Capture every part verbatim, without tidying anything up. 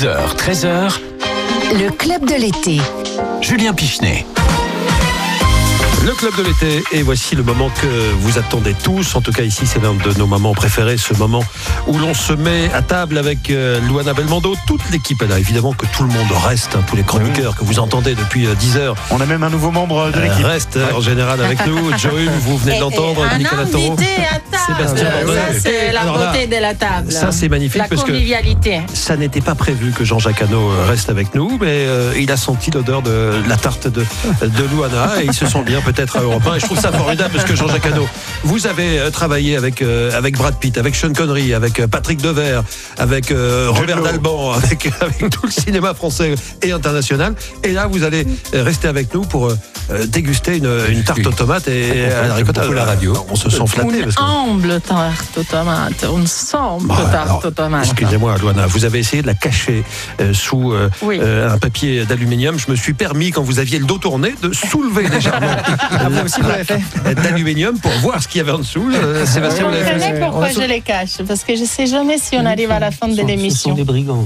douze heures, treize heures, le club de l'été. Julien Pichenet. Le club de l'été, et voici le moment que vous attendez tous. En tout cas, ici, c'est l'un de nos moments préférés, ce moment où l'on se met à table avec euh, Luana Belmondo. Toute l'équipe est là, évidemment que tout le monde reste, hein, tous les chroniqueurs que vous entendez depuis euh, dix heures. On a même un nouveau membre de l'équipe. Euh, reste ouais. en général avec nous. Joël, vous venez de l'entendre, et, et Nicolas Taureau. Sébastien Bordet. Ça, c'est la beauté de la table. Ça, c'est magnifique. La parce convivialité. Que ça n'était pas prévu que Jean-Jacques Hano reste avec nous, mais euh, il a senti l'odeur de la tarte de, de Luana et il se sent bien peut-être à Europe un. Et je trouve ça formidable parce que Jean-Jacques Hano, vous avez euh, travaillé avec, euh, avec Brad Pitt, avec Sean Connery, avec euh, Patrick Devers, avec euh, Robert Dalban, avec, avec tout le cinéma français et international. Et là, vous allez rester avec nous pour euh, déguster une, une tarte aux tomates et à la ricotta. La radio. On se sent flatté. Une parce que... humble tarte aux tomates. Une simple Bon, tarte alors, aux tomates. Excusez-moi, Luana, vous avez essayé de la cacher euh, sous euh, oui. euh, un papier d'aluminium. Je me suis permis, quand vous aviez le dos tourné, de soulever légèrement ah, aussi, vous l'avez fait. d'aluminium pour voir ce qu'il y avait en dessous. Euh, Sébastien, vous vous l'avez comprenez fait. pourquoi je les cache? Parce que je ne sais jamais si on arrive à la fin de l'émission. Ce sont des brigands.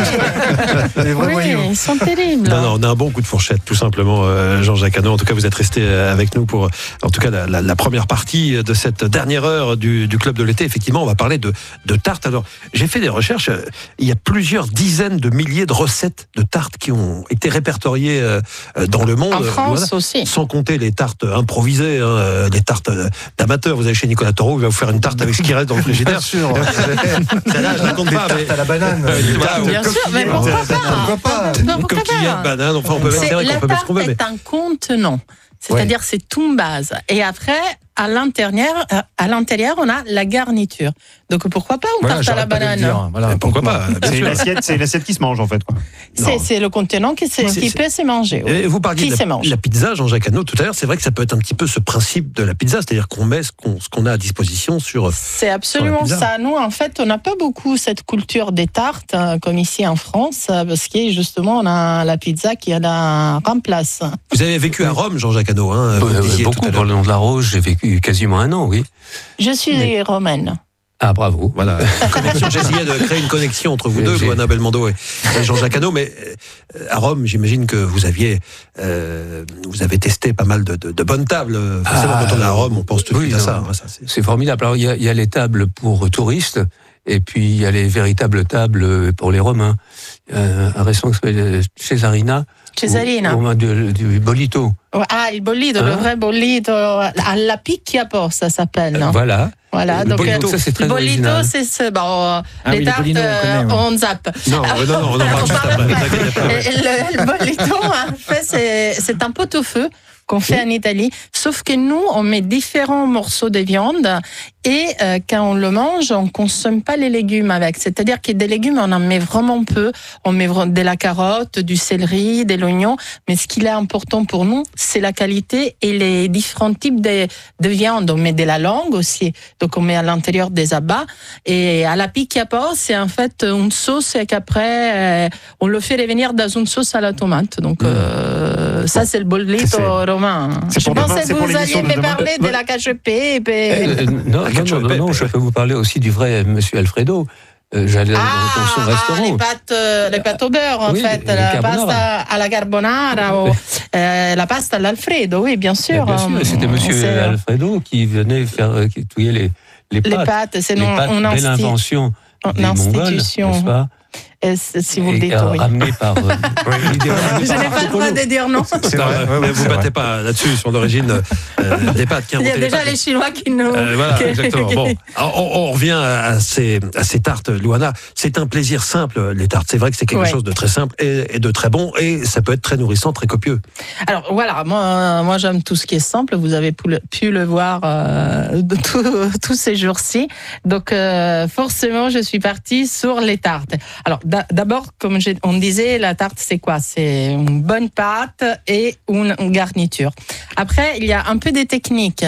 Des vrais Oui, voyous. ils sont terribles. Non, non, on a un bon coup de fourchette, tout simplement, euh, Jean-Jacques Hano. En tout cas, vous êtes resté avec nous pour, en tout cas, la, la, la première partie de cette dernière heure du, du club de l'été. Effectivement, on va parler de, de tartes. Alors, j'ai fait des recherches. Il y a plusieurs dizaines de milliers de recettes de tartes qui ont été répertoriées euh, dans le monde. En France voilà. aussi. Sans compter les tartes improvisées, hein, les tartes d'amateurs. Vous allez chez Nicolas Taureau, il va vous faire une tarte avec ce qui reste dans le frigidaire. Bien sûr. Celle-là, je la compte pas. Mais... à la banane. Bien sûr, mais pourquoi pas? Pourquoi pas? Non, pourquoi Coquillette, pas? banane, enfin, on peut mettre, c'est vrai La qu'on peut mettre ce tarte qu'on veut. Mais... est un contenant. C'est-à-dire, c'est une base. Et après, à l'intérieur, à l'intérieur, on a la garniture. Donc, pourquoi pas une Voilà, tarte à la banane? Voilà, pourquoi pas? C'est une assiette, c'est une assiette qui se mange en fait. Quoi. C'est, c'est le contenant qui, C'est- qui c'est- peut se manger. Oui. Et vous parliez Qui de se la, mange. la pizza, Jean-Jacques Hano, tout à l'heure. C'est vrai que ça peut être un petit peu ce principe de la pizza, c'est-à-dire qu'on met ce qu'on, ce qu'on a à disposition sur. C'est absolument sur la pizza. ça. Nous, en fait, on n'a pas beaucoup cette culture des tartes, hein, comme ici en France, parce que justement, on a la pizza qui la remplace. Vous avez vécu à Rome, Jean-Jacques Hano, hein, vous Euh, le disiez tout beaucoup, à pour l'heure. le nom de la Rose, j'ai vécu quasiment un an, oui. Je suis Mais- romaine. Ah, bravo. Voilà, connexion. J'essayais de créer une connexion entre vous deux, J'ai- Luana Belmondo et, et Jean-Jacques Hano. Mais euh, à Rome, j'imagine que vous aviez, euh, vous avez testé pas mal de, de, de bonnes tables. Forcément, Ah, quand on est à Rome, on pense tout de oui, suite à non, ça. non. hein, ça, c'est... C'est formidable. Alors, il y, a, il y a les tables pour touristes, et puis il y a les véritables tables pour les Romains. Euh, un restaurant qui s'appelle Cesarina. Cesarina. Au, au, du, du Bolito. Ah, il bollito, le Hein? vrai bollito, alla picchia porc, ça s'appelle. non Voilà. Voilà, Le donc bolito, euh, ça, c'est très le bolito, original. c'est ce, bon, les oui, le tartes, bolino, on connaît, euh, ouais. on zappe. Non, euh, non, non, on en parle juste après. Ne t'inquiète pas. Et Le, le bolito, en fait, c'est, c'est un pot-au-feu qu'on fait en Italie, sauf que nous, on met différents morceaux de viande et euh, quand on le mange, on consomme pas les légumes avec. C'est-à-dire que des légumes, on en met vraiment peu. On met vra- de la carotte, du céleri, de l'oignon, mais ce qui est important pour nous, c'est la qualité et les différents types de, de viande. On met de la langue aussi, donc on met à l'intérieur des abats. Et à la picchia porc, c'est en fait une sauce et qu'après, euh, on le fait revenir dans une sauce à la tomate. Donc euh, ça, c'est le bolito C'est- romain. c'est Je pour pensais demain, c'est que pour vous l'émission alliez de me demain. parler de la cache pepe. Euh, non, non, non, non, non, je peux vous parler aussi du vrai Monsieur Alfredo. Euh, J'allais dans- dans son Ah, restaurant. les pâtes, euh, les pâtes au beurre, en Oui, fait, les la carbonara. pasta à la carbonara, ou, euh, la pasta all'Alfredo, oui, bien sûr. Bien sûr, et c'était Monsieur C'est- Alfredo qui venait faire, euh, qui touillait les, les Les pâtes. pâtes, c'est les non, pâtes, une, belle insti- invention une des Mongols, institution, n'est-ce pas? euh, si vous le Et, dites, euh, oui. ramené par. euh, l'idée ramenée Je par n'ai pas le Marco droit Polo. de dire non. C'est Non, vrai, mais ouais, ouais, vous c'est battez vrai. pas là-dessus sur l'origine euh, des pâtes qui Il y a inventaient les déjà pâtes. les Chinois qui nous... Euh, voilà, qui- exactement. Bon, Alors, on, on revient à ces, à ces tartes, Luana. C'est un plaisir simple, les tartes. C'est vrai que c'est quelque Ouais. chose de très simple et, et de très bon, et ça peut être très nourrissant, très copieux. Alors voilà, moi, moi j'aime tout ce qui est simple. Vous avez pu le, pu le voir euh, de tout- tous ces jours-ci. Donc euh, forcément, je suis partie sur les tartes. Alors d'a- d'abord, comme j'ai- on disait, la tarte c'est quoi? C'est une bonne pâte et une, une garniture. Après, il y a un peu des techniques.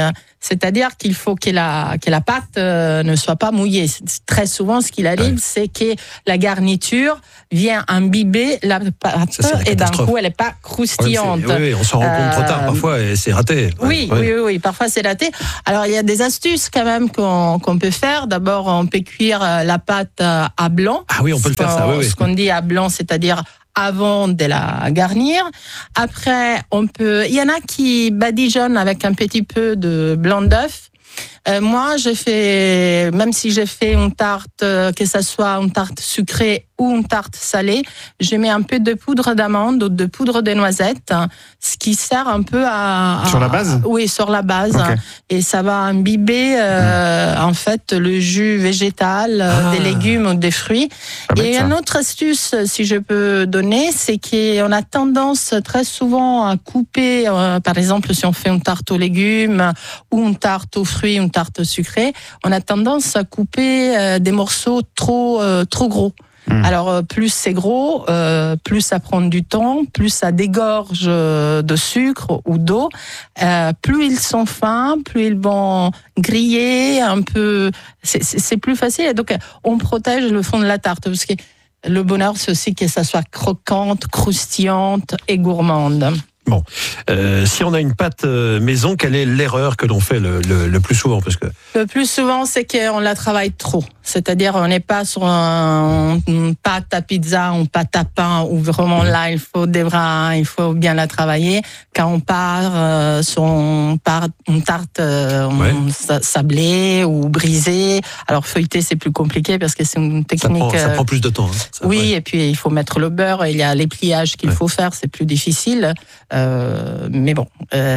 C'est-à-dire qu'il faut que la, que la pâte euh, ne soit pas mouillée. C'est- Très souvent, ce qu'il arrive, Ouais. c'est que la garniture vient imbiber la pâte Ça, c'est la et d'un catastrophe. coup, elle n'est pas Ouais, croustillante. c'est- oui, oui, on s'en rend compte trop tard Euh, parfois et c'est raté. Ouais, Oui, ouais. oui, oui, oui, parfois c'est raté. Alors il y a des astuces quand même qu'on qu'on peut faire. D'abord, on peut cuire euh, la pâte euh, à blanc. Ah oui, on peut le faire, ça, oui, oui. Ce qu'on dit à blanc, c'est-à-dire avant de la garnir. Après, on peut. Il y en a qui badigeonnent avec un petit peu de blanc d'œuf. Euh, moi, j'ai fait, même si j'ai fait une tarte, euh, que ça soit une tarte sucrée ou une tarte salée, je mets un peu de poudre d'amande ou de poudre de noisette, hein, ce qui sert un peu à, à- Sur la base ? Oui, sur la base, Ok. hein, et ça va imbiber euh, en fait le jus végétal, euh, Ah. des légumes ou des fruits. Pas bête, Et ça. une autre astuce, si je peux donner, c'est qu'on a tendance très souvent à couper, euh, par exemple, si on fait une tarte aux légumes ou une tarte aux fruits, une tarte sucrée, on a tendance à couper euh, des morceaux trop euh, trop gros. Mm. Alors euh, plus c'est gros, euh, plus ça prend du temps, plus ça dégorge euh, de sucre ou d'eau. Euh, plus ils sont fins, plus ils vont griller un peu. C'est- C'est c'est plus facile. Et donc on protège le fond de la tarte parce que le bonheur c'est aussi que ça soit croquante, croustillante et gourmande. Euh, si on a une pâte euh, maison, quelle est l'erreur que l'on fait le, le, le plus souvent? Parce que Le plus souvent, c'est qu'on la travaille trop. C'est-à-dire, on n'est pas sur un, une pâte à pizza, une pâte à pain, où vraiment là, il faut des bras, il faut bien la travailler. Quand on part euh, sur une, part, une tarte euh, Ouais. sa- sablée ou brisée, alors feuilleter, c'est plus compliqué parce que c'est une ça technique... prend, ça euh, prend plus de temps. Hein. Ça, oui, ouais. et puis il faut mettre le beurre, il y a les pliages qu'il Ouais. faut faire, c'est plus difficile. Euh, mais bon, euh,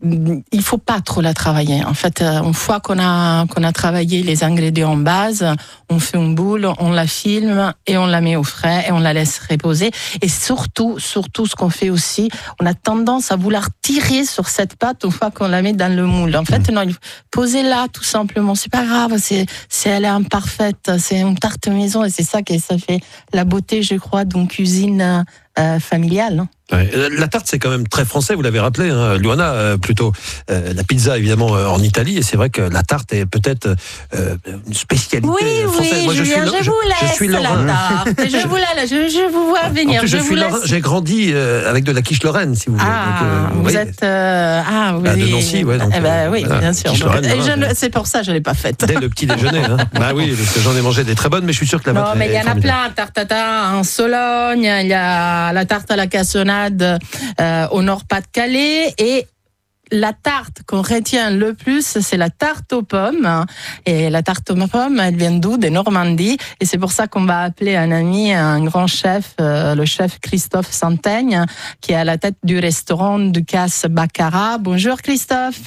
il faut pas trop la travailler. En fait, euh, une fois qu'on a qu'on a travaillé les ingrédients en base, on fait une boule, on la filme et on la met au frais et on la laisse reposer. Et surtout, surtout, ce qu'on fait aussi, on a tendance à vouloir tirer sur cette pâte une fois qu'on la met dans le moule. En fait, non, il faut poser là tout simplement. C'est pas grave, c'est c'est elle est imparfaite, c'est une tarte maison et c'est ça que ça fait la beauté, je crois, d'une cuisine euh, familiale. Ouais. La tarte, c'est quand même très français, vous l'avez rappelé, hein, Luana, euh, plutôt. Euh, la pizza, évidemment, euh, en Italie, et c'est vrai que la tarte est peut-être euh, une spécialité Oui, française. oui, Moi, Julien, je, je, vous je laisse suis la lorrain. tarte. Je vous la, je, je vous vois venir. En plus, je, je suis vous lorrain. laisse. J'ai grandi euh, avec de la quiche lorraine, si vous voulez. Ah, Donc, euh, vous voyez, êtes euh, ah oui. Bah, de Nancy, ouais, donc, eh ben, euh, oui, voilà. bien sûr. Quiche Donc, Lorraine, et voilà, je ne- c'est- c'est pour ça que je l'ai pas faite. Dès le petit déjeuner. Hein. Bah oui, parce que j'en ai mangé des très bonnes, mais je suis sûr que la Non, vôtre mais il est y en a formidable. plein. Tarte tatin en Sologne, il y a la tarte à la cassonade euh, au Nord-Pas-de-Calais et la tarte qu'on retient le plus, c'est la tarte aux pommes. Et la tarte aux pommes, elle vient d'où? De Normandie. Et c'est pour ça qu'on va appeler un ami, un grand chef, euh, le chef Christophe Santaigne, qui est à la tête du restaurant Ducasse Baccarat. Bonjour Christophe.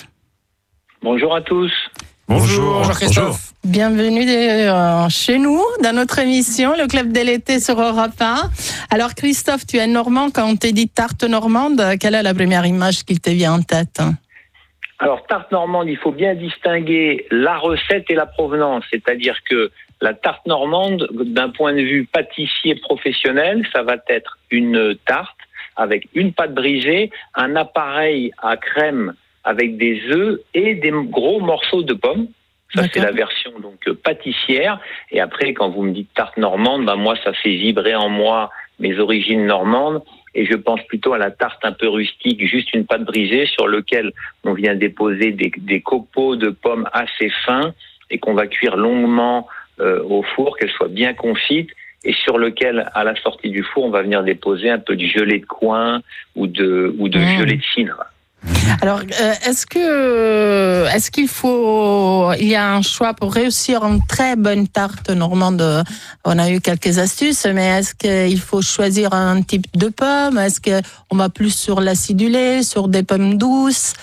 Bonjour à tous. Bonjour, Bonjour Christophe. Bienvenue euh, chez nous, dans notre émission, le Club de l'été sur Europe un. Alors Christophe, tu es normand, quand on te dit tarte normande, quelle est la première image qui te vient en tête? Alors, tarte normande, il faut bien distinguer la recette et la provenance. C'est-à-dire que la tarte normande, d'un point de vue pâtissier professionnel, ça va être une tarte avec une pâte brisée, un appareil à crème avec des œufs et des gros morceaux de pommes. Ça, c'est D'accord. la version donc euh, pâtissière. Et après, quand vous me dites tarte normande, ben moi, ça fait vibrer en moi mes origines normandes. Et je pense plutôt à la tarte un peu rustique, juste une pâte brisée sur lequel on vient déposer des, des copeaux de pommes assez fins et qu'on va cuire longuement euh, au four, qu'elles soient bien confites. Et sur lequel, à la sortie du four, on va venir déposer un peu de gelée de coin ou de, ou de Mmh. gelée de cidre. Alors, euh, est-ce que, est-ce qu'il faut, il y a un choix pour réussir une très bonne tarte normande? On a eu quelques astuces, mais est-ce qu'il faut choisir un type de pomme? Est-ce que on va plus sur l'acidulé, sur des pommes douces?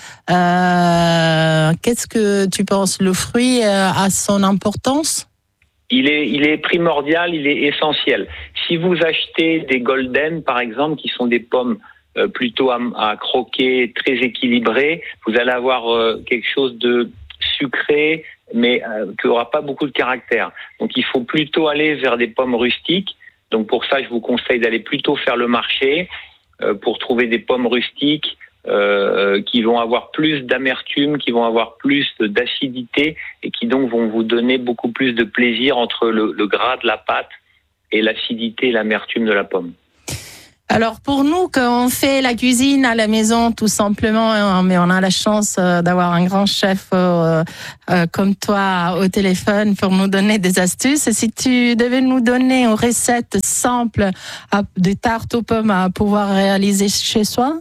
Euh, qu'est-ce que tu penses? Le fruit euh, a son importance? Il est, il est primordial, il est essentiel. Si vous achetez des golden, par exemple, qui sont des pommes euh, plutôt à, à croquer, très équilibrées, vous allez avoir euh, quelque chose de sucré, mais euh, qui n'aura pas beaucoup de caractère. Donc il faut plutôt aller vers des pommes rustiques. Donc pour ça, je vous conseille d'aller plutôt faire le marché euh, pour trouver des pommes rustiques euh, qui vont avoir plus d'amertume, qui vont avoir plus d'acidité et qui donc vont vous donner beaucoup plus de plaisir entre le, le gras de la pâte et l'acidité et l'amertume de la pomme. Alors pour nous, quand on fait la cuisine à la maison, tout simplement, mais on a la chance d'avoir un grand chef euh, euh, comme toi au téléphone pour nous donner des astuces. Si tu devais nous donner une recette simple à, de tarte aux pommes à pouvoir réaliser chez soi?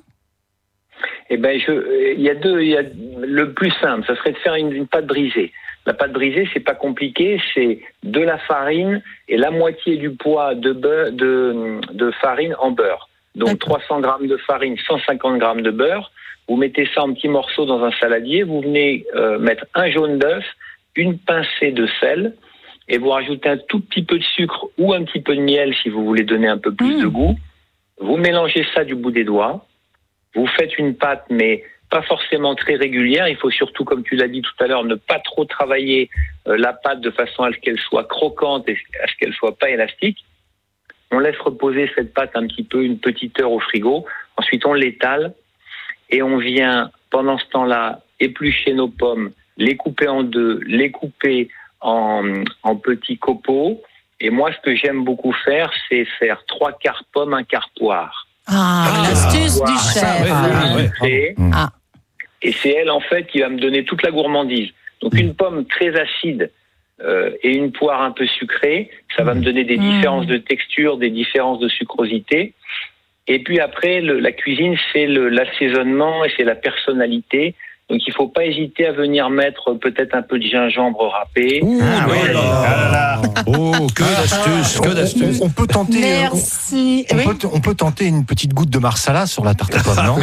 Eh ben, je, il y a deux, il y a le plus simple, ça serait de faire une, une pâte brisée. La pâte brisée, c'est pas compliqué, c'est de la farine et la moitié du poids de, beurre, de, de farine en beurre. Donc D'accord. trois cents grammes de farine, cent cinquante grammes de beurre. Vous mettez ça en petits morceaux dans un saladier. Vous venez euh, mettre un jaune d'œuf, une pincée de sel et vous rajoutez un tout petit peu de sucre ou un petit peu de miel si vous voulez donner un peu plus mmh. de goût. Vous mélangez ça du bout des doigts. Vous faites une pâte, mais pas forcément très régulière. Il faut surtout, comme tu l'as dit tout à l'heure, ne pas trop travailler euh, la pâte de façon à ce qu'elle soit croquante et à ce qu'elle soit pas élastique. On laisse reposer cette pâte un petit peu, une petite heure au frigo. Ensuite, on l'étale et on vient, pendant ce temps-là, éplucher nos pommes, les couper en deux, les couper en, en petits copeaux. Et moi, ce que j'aime beaucoup faire, c'est faire trois quarts pommes, un quart poire. Ah, ah l'astuce du chef. Ça, ah, ouais, ouais. Ah. Et c'est elle, en fait, qui va me donner toute la gourmandise. Donc, une pomme très acide euh, et une poire un peu sucrée, ça va me donner des mmh. différences de texture, des différences de sucrosité. Et puis après, le, la cuisine, c'est le, l'assaisonnement et c'est la personnalité. Donc, il ne faut pas hésiter à venir mettre peut-être un peu de gingembre râpé. Ouh, ah, oui, là, là, là. Oh, que d'astuces, que d'astuces. On, on peut tenter. Merci. On, on, oui. peut, on peut tenter une petite goutte de marsala sur la tarte à pommes, non?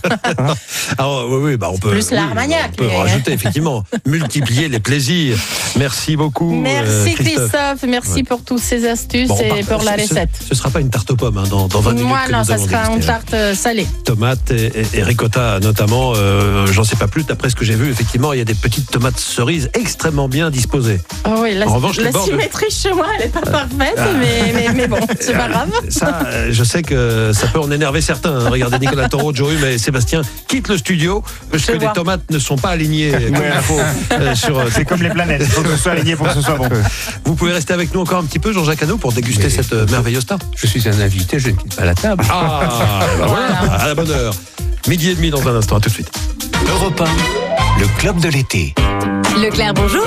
Alors, oui, oui, bah on peut. Plus oui, l'Armagnac. on peut mais... rajouter effectivement, multiplier les plaisirs. Merci beaucoup. Merci euh, Christophe. Christophe, merci ouais. pour toutes ces astuces bon, et pour la ce, recette. Ce ne sera pas une tarte aux pommes hein, dans, dans vingt minutes. Moi, que non, nous ça sera dégusté, une tarte hein. salée. Tomates et, et, et ricotta notamment. Euh, j'en sais pas plus. D'après ce que j'ai vu, effectivement, il y a des petites tomates cerises extrêmement bien disposées. Oh oui, la, en revanche, la les bords symétrie de... chez moi, elle n'est pas parfaite, ah. mais, mais, mais bon, c'est pas grave. Ça, je sais que ça peut en énerver certains. Hein. Regardez Nicolas Taureau, Joe Hume et Sébastien quittent le studio parce je que vois. les tomates ne sont pas alignées comme ouais. il faut. Euh, sur, c'est euh, comme les planètes, il faut que ce soit aligné pour que ce soit bon. Vous pouvez rester avec nous encore un petit peu, Jean-Jacques Hano, pour déguster mais cette euh, merveilleuse tarte. Je suis un invité, je ne quitte pas la table. Ah, bah voilà, à la bonne heure. Midi et demi dans un instant, à tout de suite. Europe un, le club de l'été. Leclerc, bonjour.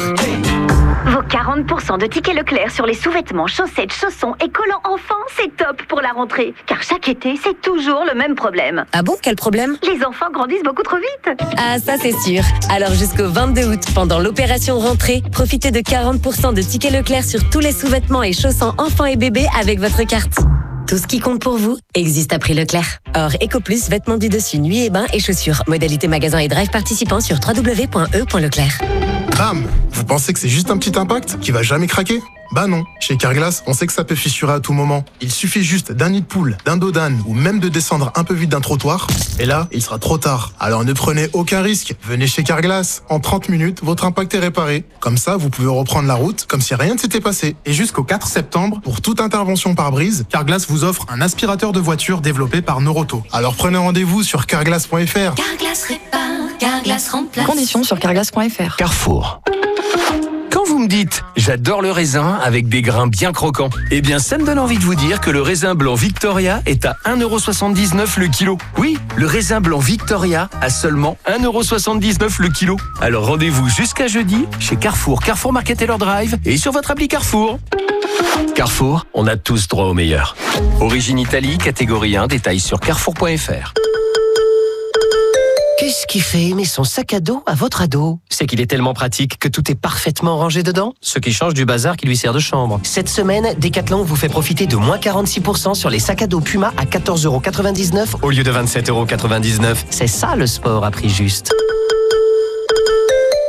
Vos quarante pour cent de tickets Leclerc sur les sous-vêtements, chaussettes, chaussons et collants enfants, c'est top pour la rentrée. Car chaque été, c'est toujours le même problème. Ah bon, quel problème? Les enfants grandissent beaucoup trop vite. Ah, ça c'est sûr. Alors jusqu'au vingt-deux août, pendant l'opération rentrée, profitez de quarante pour cent de tickets Leclerc sur tous les sous-vêtements et chaussons enfants et bébés avec votre carte. Tout ce qui compte pour vous existe à prix Leclerc. Or, EcoPlus, vêtements du dessus, nuit et bains et chaussures. Modalité magasin et drive participants sur w w w point e point leclerc. Bam! Vous pensez que c'est juste un petit impact qui va jamais craquer? Bah non, chez Carglass, on sait que ça peut fissurer à tout moment. Il suffit juste d'un nid de poule, d'un dos d'âne ou même de descendre un peu vite d'un trottoir. Et là, il sera trop tard. Alors ne prenez aucun risque. Venez chez Carglass. En trente minutes, votre impact est réparé. Comme ça, vous pouvez reprendre la route comme si rien ne s'était passé. Et jusqu'au quatre septembre, pour toute intervention par brise, Carglass vous offre un aspirateur de voiture développé par Noroto. Alors prenez rendez-vous sur carglass point f r. Carglass répare, Carglass remplace. Conditions sur carglass point f r. Carrefour. Quand vous me dites « j'adore le raisin avec des grains bien croquants », eh bien ça me donne envie de vous dire que le raisin blanc Victoria est à un euro soixante-dix-neuf le kilo. Oui, le raisin blanc Victoria à seulement un euro soixante-dix-neuf le kilo. Alors rendez-vous jusqu'à jeudi chez Carrefour, Carrefour Market Taylor Drive et sur votre appli Carrefour. Carrefour, on a tous droit au meilleur. Origine Italie, catégorie un, détails sur carrefour point f r. Qu'est-ce qui fait aimer son sac à dos à votre ado? C'est qu'il est tellement pratique que tout est parfaitement rangé dedans, ce qui change du bazar qui lui sert de chambre. Cette semaine, Decathlon vous fait profiter de moins quarante-six pour cent sur les sacs à dos Puma à quatorze euros quatre-vingt-dix-neuf au lieu de vingt-sept euros quatre-vingt-dix-neuf. C'est ça le sport à prix juste.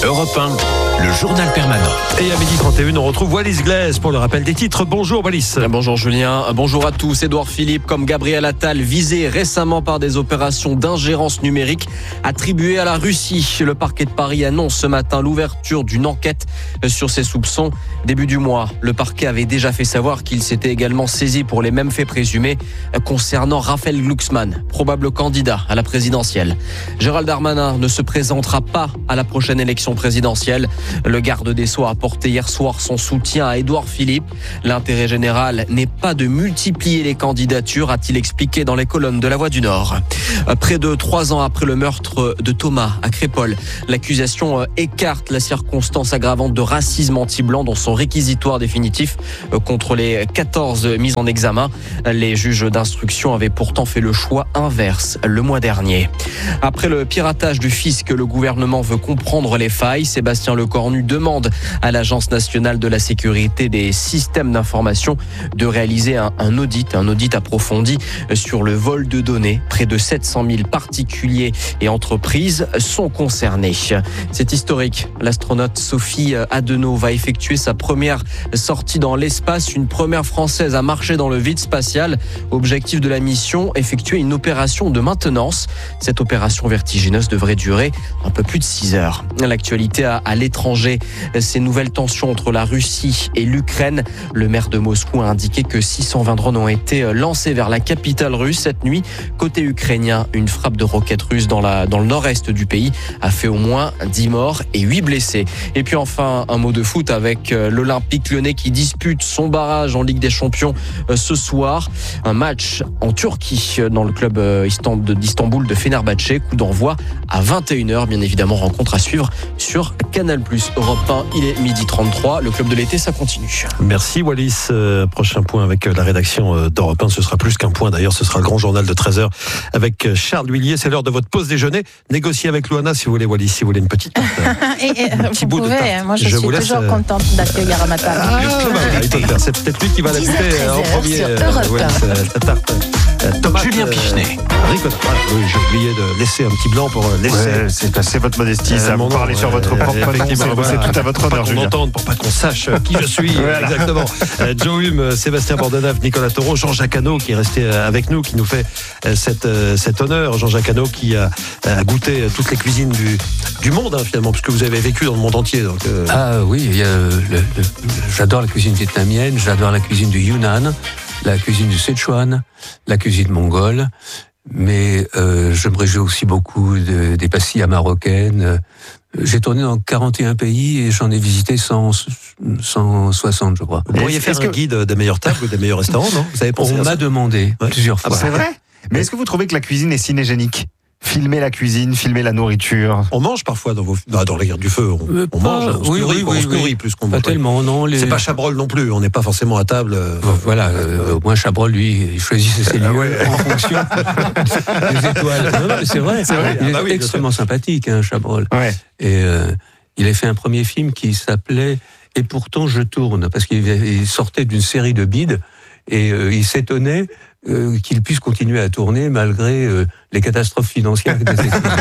Europe un, le journal permanent. Et à midi trente et un, on retrouve Wallis Glaise pour le rappel des titres. Bonjour Wallis. Bonjour Julien, bonjour à tous. Édouard Philippe, comme Gabriel Attal, visé récemment par des opérations d'ingérence numérique attribuées à la Russie. Le parquet de Paris annonce ce matin l'ouverture d'une enquête sur ces soupçons. Début du mois, le parquet avait déjà fait savoir qu'il s'était également saisi pour les mêmes faits présumés concernant Raphaël Glucksmann, probable candidat à la présidentielle. Gérald Darmanin ne se présentera pas à la prochaine élection présidentielle. Le garde des Sceaux a apporté hier soir son soutien à Édouard Philippe. L'intérêt général n'est pas de multiplier les candidatures, a-t-il expliqué dans les colonnes de La Voix du Nord. Près de trois ans après le meurtre de Thomas à Crépol, l'accusation écarte la circonstance aggravante de racisme anti-blanc dans son réquisitoire définitif contre les quatorze mises en examen. Les juges d'instruction avaient pourtant fait le choix inverse le mois dernier. Après le piratage du fisc, le gouvernement veut comprendre les failles. Sébastien Lecornu demande à l'Agence nationale de la sécurité des systèmes d'information de réaliser un, un audit, un audit approfondi sur le vol de données. Près de sept cent mille particuliers et entreprises sont concernés. C'est historique. L'astronaute Sophie Adenau va effectuer sa première sortie dans l'espace, une première française à marcher dans le vide spatial. Objectif de la mission, effectuer une opération de maintenance. Cette opération vertigineuse devrait durer un peu plus de six heures. L'actualité à, à l'étranger, ces nouvelles tensions entre la Russie et l'Ukraine. Le maire de Moscou a indiqué que six cent vingt drones ont été lancés vers la capitale russe cette nuit. Côté ukrainien, une frappe de roquettes russes dans, la, dans le nord-est du pays a fait au moins dix morts et huit blessés. Et puis enfin, un mot de foot avec l'Olympique lyonnais qui dispute son barrage en Ligue des Champions ce soir. Un match en Turquie dans le club d'Istanbul de Fenerbahçe. Coup d'envoi à vingt et une heures. Bien évidemment, rencontre à suivre sur Canal plus. Europe un, il est midi trente-trois. Le club de l'été, ça continue. Merci Wallis. Euh, prochain point avec la rédaction d'Europe un. Ce sera plus qu'un point. D'ailleurs, ce sera le grand journal de treize heures avec Charles Huillier. C'est l'heure de votre pause déjeuner. Négociez avec Luana si vous voulez, Wallis, si vous voulez une petite tarte. et, et, un petit vous bout pouvez, de tarte. moi je, je suis laisse, toujours euh... contente d'accueillir à ma table. Ah, bah, il peut le faire. C'est peut-être lui qui va la goûter en premier. Euh, Wallis, euh, ta tarte. Euh, tomate, Julien Pichenet. Euh, ricota. Ah, oui, j'ai oublié de laisser un petit blanc pour laisser. Ouais, c'est assez votre modestie, Euh, ça. mon Vous nom, parlez sur euh, votre propre nom, effectivement, c'est voilà. c'est tout à votre Pour pas honneur, qu'on Julien. m'entende, pour pas qu'on sache qui je suis. Voilà. Exactement. Euh, Joe Hume, Sébastien Bordenave, Nicolas Taureau, Jean-Jacques Hano qui est resté avec nous, qui nous fait cette, cet honneur. Jean-Jacques Hano qui a, a goûté toutes les cuisines du, du monde, hein, finalement, puisque vous avez vécu dans le monde entier. Donc, euh... Ah oui, il y a le, le, j'adore la cuisine vietnamienne, j'adore la cuisine du Yunnan, la cuisine du Sichuan, la cuisine mongole. Mais euh, je me réjouis aussi beaucoup de, des pastilles marocaines. J'ai tourné dans quarante et un pays et j'en ai visité cent, cent soixante, je crois. Vous pourriez faire un guide des meilleures tables ou des meilleurs restaurants, non? Vous avez pensé On à ça? m'a demandé ouais. plusieurs fois. Ah bah, c'est vrai. Mais est-ce que vous trouvez que la cuisine est cinégénique? Filmer la cuisine, filmer la nourriture. On mange parfois dans vos bah, dans les guerres du feu. On, euh, on pas, mange, on se oui, nourrit, oui, quoi, oui, on se nourrit oui. plus qu'on pas mange. tellement, non. Les... C'est pas Chabrol non plus. On n'est pas forcément à table. Euh... Voilà. Euh, moi, Chabrol, lui, il choisissait ses lieux ah ouais. en fonction des étoiles. Non, non, mais c'est vrai. C'est vrai. Il ah bah est oui, extrêmement sympathique, hein, Chabrol. Ouais. Et euh, il a fait un premier film qui s'appelait Et pourtant je tourne, parce qu'il sortait d'une série de bides et euh, il s'étonnait euh, qu'il puisse continuer à tourner malgré euh, les catastrophes financières des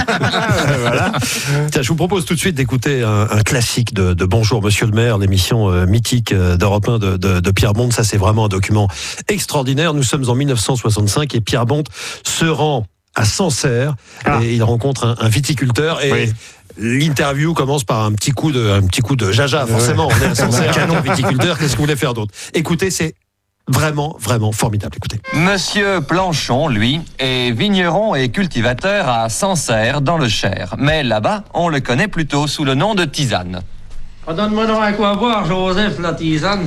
voilà. Tiens, je vous propose tout de suite d'écouter un, un classique de, de Bonjour Monsieur le Maire, l'émission euh, mythique d'Europe un de, de, de Pierre Bonte. Ça, c'est vraiment un document extraordinaire. Nous sommes en mille neuf cent soixante-cinq et Pierre Bonte se rend à Sancerre ah. et il rencontre un, un viticulteur et oui. L'interview commence par un petit coup de, un petit coup de jaja, forcément. On est à Sancerre, canon viticulteur, qu'est-ce que vous voulez faire d'autre? Écoutez, c'est vraiment, vraiment formidable. Écoutez. Monsieur Planchon, lui, est vigneron et cultivateur à Sancerre, dans le Cher. Mais là-bas, on le connaît plutôt sous le nom de Tisane. Oh, donne-moi donc à quoi boire, Joseph, la tisane.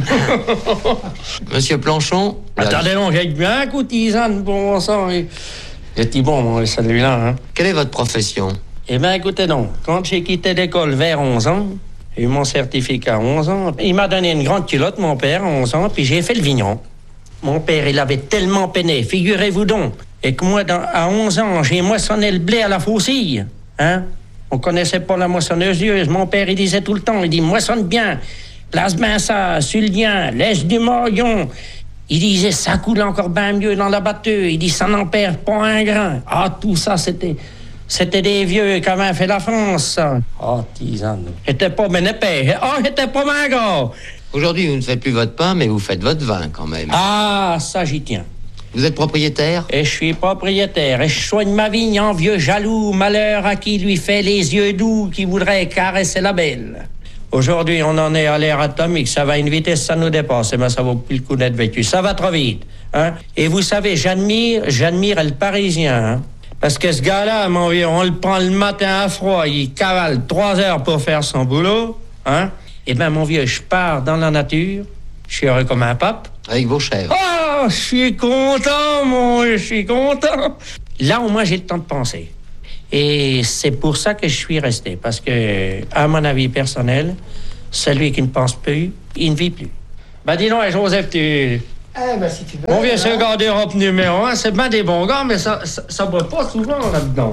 Monsieur Planchon. Attendez, non, j'ai bien un coup de tisane pour mon sang. C'est bon, mon celui-là. Hein. Quelle est votre profession? Eh bien, écoutez donc, quand j'ai quitté l'école vers onze ans, j'ai eu mon certificat à onze ans, il m'a donné une grande culotte, mon père, à onze ans, puis j'ai fait le vigneron. Mon père, il avait tellement peiné, figurez-vous donc, et que moi, dans, à onze ans, j'ai moissonné le blé à la faucille. Hein? On connaissait pas la moissonneuse. Mon père, il disait tout le temps, il dit, moissonne bien, place bien ça, Sulien, laisse du morion. Il disait, ça coule encore bien mieux dans la batteuse. Il dit, ça n'en perd pas un grain. Ah, tout ça, c'était... C'était des vieux qui avaient fait la France, ça. Oh, tisane. J'étais pas bien épais. Oh, j'étais pas bien gros. Aujourd'hui, vous ne faites plus votre pain, mais vous faites votre vin quand même. Ah, ça, j'y tiens. Vous êtes propriétaire? Et je suis propriétaire. Et je soigne ma vigne en vieux jaloux, malheur à qui lui fait les yeux doux, qui voudrait caresser la belle. Aujourd'hui, on en est à l'ère atomique. Ça va à une vitesse, ça nous dépasse. Mais ça vaut plus le coup d'être vécu. Ça va trop vite. Hein? Et vous savez, j'admire, j'admire le Parisien. Hein? Parce que ce gars-là, mon vieux, on le prend le matin à froid. Il cavale trois heures pour faire son boulot. Hein? Et bien, mon vieux, je pars dans la nature. Je suis heureux comme un pape. Avec vos chèvres. Oh, je suis content, mon vieux, je suis content. Là, au moins, j'ai le temps de penser. Et c'est pour ça que je suis resté. Parce que, à mon avis personnel, celui qui ne pense plus, il ne vit plus. Ben dis donc, Joseph, tu... Eh ben, si tu veux. Mon vieux, c'est un gars d'Europe numéro un. C'est bien des bons gars, mais ça, ça, ça boit pas souvent là-dedans.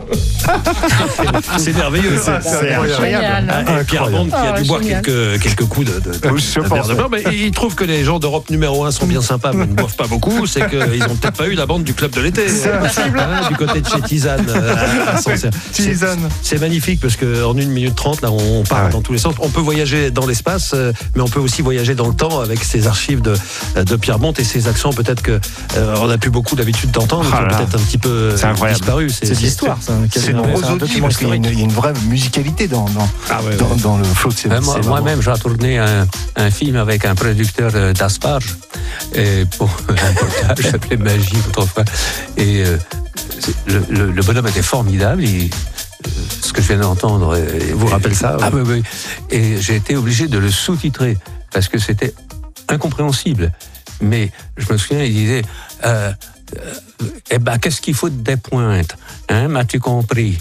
C'est merveilleux. C'est, c'est incroyable. Ah, et Pierre Bond qui a Oh, dû boire génial. quelques, quelques coups de, de, de, Oui, je de pense, verre de vin, mais il trouve que les gens d'Europe numéro un sont bien sympas, mais ne boivent pas beaucoup. C'est qu'ils ont peut-être pas eu la bande du club de l'été. Hein, du côté de chez Tisane. euh, à Sancerre. C'est, Tisane. c'est magnifique parce qu'en une minute trente, là, on part Ah ouais. dans tous les sens. On peut voyager dans l'espace, euh, mais on peut aussi voyager dans le temps avec ces archives de, de Pierre Bond et ses accents. Peut-être que euh, on a plus beaucoup d'habitude d'entendre, Ah qui ont là. peut-être un petit peu C'est incroyable. disparu. C'est de l'histoire, ça. C'est une un prosodie, document, parce parce qu'il y a une, il y a une vraie musicalité dans, dans, Ah ouais, dans, ouais. dans le flow de ces Euh, moi- c'est Moi-même, j'ai tourné un, un film avec un producteur euh, d'asparges et pour un portage, ça s'appelait Magie autrefois. Et euh, c'est- le, le- le bonhomme était formidable. Il- euh, ce que je viens d'entendre euh, Vous rappelle ça, Ah ouais. oui, oui. Et j'ai été obligé de le sous-titrer parce que c'était incompréhensible. Mais je me souviens, il disait. Euh, euh, eh ben, qu'est-ce qu'il faut des pointes? Hein, m'as-tu compris?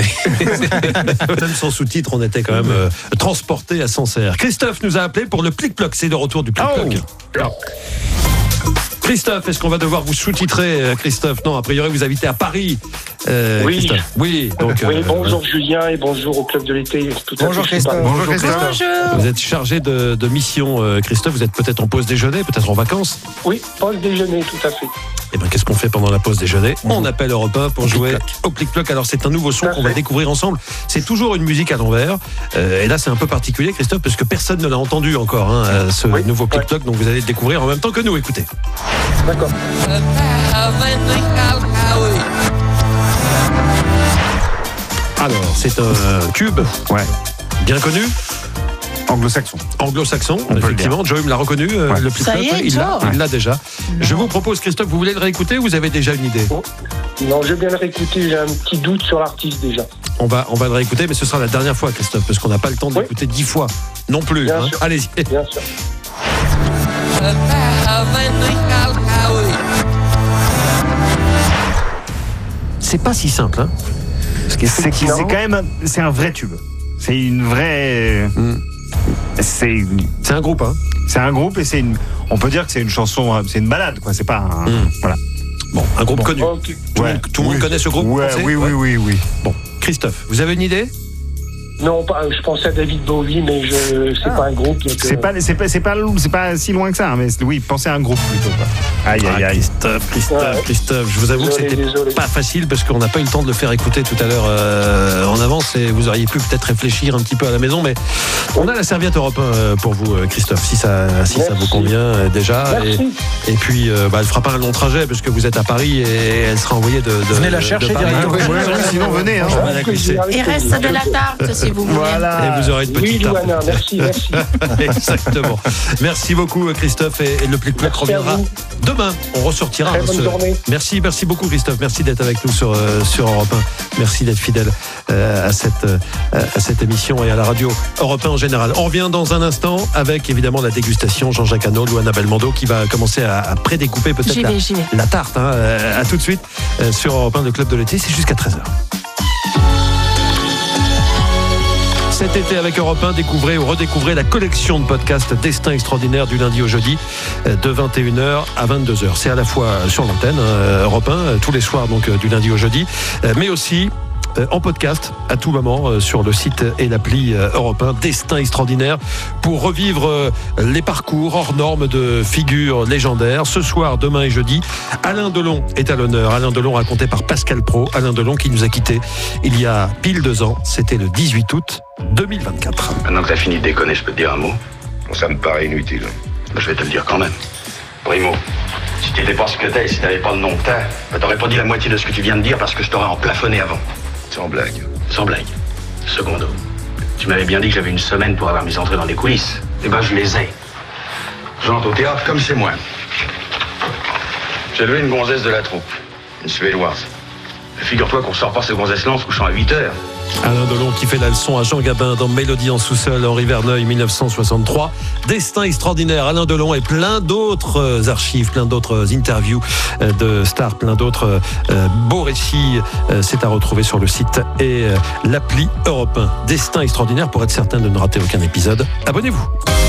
Même sans sous-titres, on était quand même euh, transportés à Sancerre. Christophe nous a appelé pour le plic-ploc. C'est le retour du plic-ploc. Christophe, est-ce qu'on va devoir vous sous-titrer, euh, Christophe? Non, a priori, vous habitez à Paris. Euh, Oui. Christophe. Oui, donc. Oui, euh, bonjour Julien et bonjour au Club de l'été. Tout à Bonjour fait, Christophe. je Bonjour Christophe. Bonjour. Vous êtes chargé de, de mission, euh, Christophe. Vous êtes peut-être en pause déjeuner, peut-être en vacances. Oui, pause déjeuner, tout à fait. Eh bien, qu'est-ce qu'on fait pendant la pause déjeuner? On appelle Europe un pour jouer au plic-ploc. Alors, c'est un nouveau son qu'on va découvrir ensemble. C'est toujours une musique à l'envers. Euh, et là, c'est un peu particulier, Christophe, parce que personne ne l'a entendu encore, hein, euh, ce nouveau plic-ploc. Donc, vous allez le découvrir en même temps que nous. Écoutez. D'accord. Alors, c'est un tube. Ouais. Bien connu. Anglo-saxon. Anglo-saxon, On peut le effectivement. Joey me l'a reconnu, euh, Ouais. le Ça plic-ploc. y est, il l'a, Joe. il l'a déjà. Je vous propose, Christophe, vous voulez le réécouter ou vous avez déjà une idée? Non, je vais bien le réécouter, j'ai un petit doute sur l'artiste déjà. On va, on va le réécouter, mais ce sera la dernière fois, Christophe, parce qu'on n'a pas le temps de l'écouter dix fois non plus. Bien hein. sûr. Allez-y. Bien sûr. C'est pas si simple, hein. C'est, que c'est quand même un, c'est un vrai tube. C'est une vraie. C'est. C'est un groupe, hein. C'est un groupe et c'est une. On peut dire que c'est une chanson, c'est une balade, quoi. C'est pas un. Voilà. Bon, un groupe Bon. connu. Ok. Tout, Ouais. le monde, tout le monde Oui. connaît ce groupe. Ouais, vous pensez oui, oui, oui, oui. Bon, Christophe, vous avez une idée? Non, pas, je pensais à David Bowie, mais je, c'est pas un groupe. donc, C'est euh, pas, c'est pas, c'est pas, c'est pas si loin que ça, hein, mais c'est- oui, pensez à un groupe plutôt. Quoi. Aïe, aïe, Ah, aïe. Christophe, Christophe, Ouais. Christophe, je vous avoue Désolé, que c'était désolé. pas facile parce qu'on n'a pas eu le temps de le faire écouter tout à l'heure euh, en avance et vous auriez pu peut-être réfléchir un petit peu à la maison, mais on a la serviette Europe un euh, pour vous, euh, Christophe, si ça, si ça vous Merci. convient euh, déjà. Merci. Et, et puis, euh, bah, elle fera pas un long trajet parce que vous êtes à Paris et elle sera envoyée de. de Venez la de chercher Paris. directement. Ouais, ouais, ouais, sinon, venez. Hein. Je m'en accuse. Il reste de la tarte si vous voulez. Voilà. Et vous aurez une Oui, petite tarte. Luana, merci, merci. Exactement. Merci beaucoup, Christophe. Et, et le plic-ploc Merci à reviendra vous. demain. On ressortira. Très hein, bonne ce- journée. Merci, merci beaucoup, Christophe. Merci d'être avec nous sur, euh, sur Europe un. Merci d'être fidèle euh, à, cette, euh, à cette émission et à la radio Europe un en général. On revient dans un instant avec évidemment la dégustation. Jean-Jacques Hano, Luana Belmondo qui va commencer à, à prédécouper peut-être J'y la, vais, j'y vais. la tarte. Hein. Euh, à tout de suite euh, sur Europe un, le club de l'été. C'est jusqu'à treize heures. Cet été avec Europe un, découvrez ou redécouvrez la collection de podcasts Destin extraordinaire du lundi au jeudi euh, de vingt et une heures à vingt-deux heures. C'est à la fois sur l'antenne euh, Europe un, euh, tous les soirs donc euh, du lundi au jeudi, euh, mais aussi euh, en podcast à tout moment euh, sur le site et l'appli euh, Europe un. Destin extraordinaire pour revivre euh, les parcours hors normes de figures légendaires. Ce soir, demain et jeudi, Alain Delon est à l'honneur. Alain Delon raconté par Pascal Praud. Alain Delon qui nous a quittés il y a pile deux ans. C'était le dix-huit août deux mille vingt-quatre. Maintenant que t'as fini de déconner, je peux te dire un mot. Bon, ça me paraît inutile. Mais je vais te le dire quand même. Primo, si t'étais pas ce que t'es, si t'avais pas le nom que t'as, bah t'aurais pas dit la moitié de ce que tu viens de dire parce que je t'aurais emplafonné avant. Sans blague. Sans blague. Secondo. Tu m'avais bien dit que j'avais une semaine pour avoir mes entrées dans les coulisses. Eh ben, je les ai. J'entre au théâtre comme c'est moi. J'ai levé une gonzesse de la troupe. Une Suédoise. Figure-toi qu'on sort pas ces gonzesses-là en se couchant à huit heures. Alain Delon qui fait la leçon à Jean Gabin dans Mélodie en sous-sol, Henri Verneuil, dix-neuf cent soixante-trois. Destin extraordinaire, Alain Delon et plein d'autres archives, plein d'autres interviews de stars, plein d'autres euh, beaux récits. Euh, c'est à retrouver sur le site et euh, l'appli Europe un. Destin extraordinaire, pour être certain de ne rater aucun épisode. Abonnez-vous.